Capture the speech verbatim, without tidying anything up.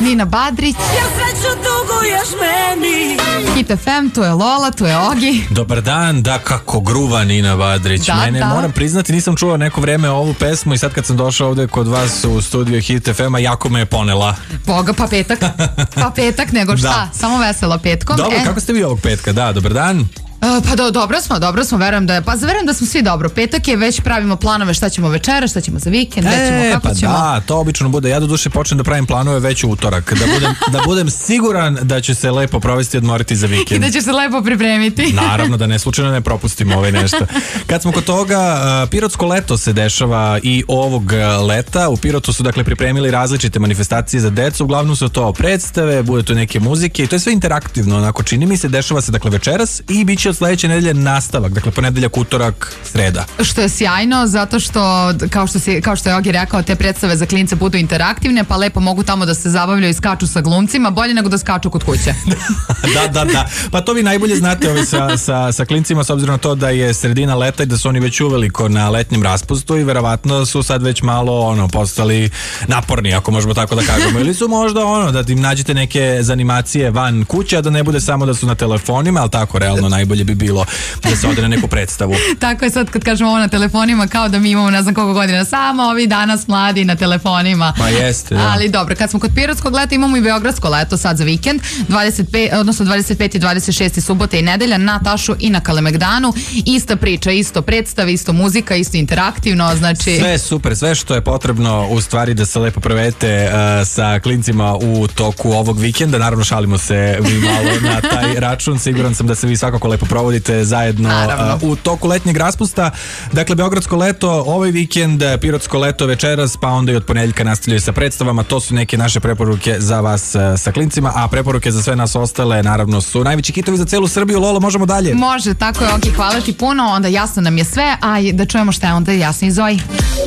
Nina Badrić. Ja sreću duguješ meni. Hit ef em, tu je Lola, tu je Ogi. Dobar dan, da kako gruva Nina Badrić. Da, Mene, da. moram priznati, nisam čuo neko vreme ovu pesmu i sad kad sam došao ovde kod vas u studiju Hit ef ema, jako me je ponela. Boga, pa petak. Pa petak, nego šta? Da. Samo veselo petkom. Dobro, E, kako ste vi ovog petka? Da, dobar dan. a, pa do, dobro smo, dobro smo, verujem da je, pa verujem da smo svi dobro. Petak je, već pravimo planove šta ćemo večera, šta ćemo za vikend, gde ćemo, E, kako pa ćemo. da, to obično bude. Ja do duše počnem da pravim planove već u utorak. Da budem, da budem siguran da ću se lepo provesti i odmoriti za I vikend. da ćeš se lepo pripremiti. Naravno, da ne slučajno ne propustimo ovaj nešto. Kad smo kod toga, uh, Pirotsko leto se dešava i ovog uh, leta. U Pirotu su dakle pripremili različite manifestacije za decu. Uglavnom su to predstave, bude tu neke muzike i to je sve interaktivno. Onako, čini mi se, dešava se dakle večeras i bit će od sledeće nedelje nastavak. Dakle, ponedeljak, utorak, sreda. Što je sjajno, zato što, kao što, si, kao što je Ogi rekao, te predstave za klince budu interaktivne, pa lepo mogu tamo da se zabavljaju i skaču sa glumcima, bolje nego da skaču kod kuće. da, da, da. Pa to vi najbolje znate ovaj, sa, sa, sa klincima, s obzirom na to da je sredina leta i da su oni već uveliko na letnjem raspustu i verovatno su sad već malo ono, postali naporni, ako možemo tako da kažemo. Ili su možda ono, da im nađete neke zanimacije van kuća, da ne bude samo da su na telefonima, ali tako realno najbolje bi bilo da se ode na neku predstavu. Tako je sad kad kažemo ovo na telefonima, kao da mi imamo ne znam koliko godina, samo ovi danas mladi na telefonima. Pa jeste, da. Ali dobro, kad smo kod Pirotskog leta, imamo i Beogradsko leto sad za vikend, dvadeset pet, odnosno dvadeset peti i dvadeset šesti subota i nedelja na Tašu i na Kalemegdanu. Ista priča, isto predstave, isto muzika, isto interaktivno, znači... Sve super, sve što je potrebno u stvari da se lepo provedete uh, sa klincima u toku ovog vikenda. Naravno, šalimo se vi malo na taj račun. Siguran sam da se vi svakako lepo provodite zajedno uh, u toku letnjeg raspusta. Dakle, Beogradsko leto ovaj vikend, Pirotsko leto večeras, pa onda i od ponedjeljka nastavljaju sa predstavama. To su neke naše preporuke za vas uh, sa klincima, a preporuke za sve nas ostale naravno su najveći hitovi za celu Srbiju. Lolo, možemo dalje? Može, tako je, Ogi, hvala ti puno, onda jasno nam je sve, a da čujemo šta je onda jasno i Zoji.